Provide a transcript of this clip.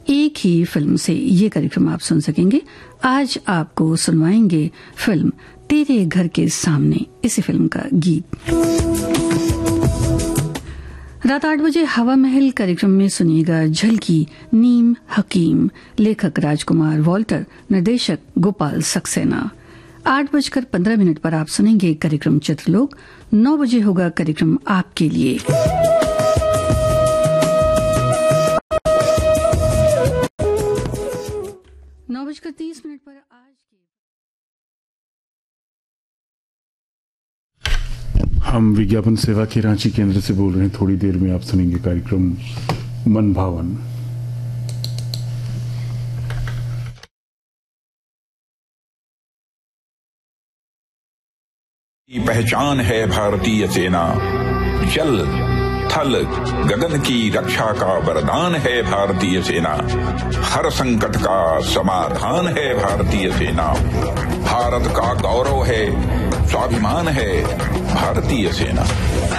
एक ही फिल्म से ये कार्यक्रम आप सुन सकेंगे। आज आपको सुनवाएंगे फिल्म तेरे घर के सामने, इसी फिल्म का गीत। रात 8 बजे हवा महल कार्यक्रम में सुनिएगा झलकी नीम हकीम, लेखक राजकुमार वॉल्टर, निर्देशक गोपाल सक्सेना। 8:15 पर आप सुनेंगे कार्यक्रम चित्रलोक। 9 बजे होगा कार्यक्रम आपके लिए। 9:30 पर आज हम विज्ञापन सेवा के रांची केंद्र से बोल रहे हैं। थोड़ी देर में आप सुनेंगे कार्यक्रम मन भावन। पहचान है भारतीय सेना, जल थल गगन की रक्षा का वरदान है भारतीय सेना, हर संकट का समाधान है भारतीय सेना, भारत का गौरव है, स्वाभिमान है भारतीय सेना।